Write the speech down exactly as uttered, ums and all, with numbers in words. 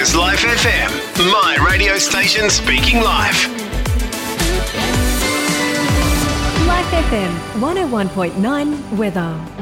is Life F M, my radio station speaking live. Life F M one oh one point nine weather.